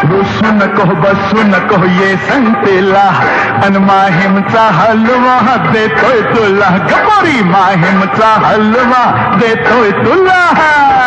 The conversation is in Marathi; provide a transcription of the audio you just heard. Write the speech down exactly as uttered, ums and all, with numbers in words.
रुसू नको बसू नको ये संतेला, अन माहीमचा हलवा देतोय तुला, गपोरी माहीमचा हलवा देतोय तुला.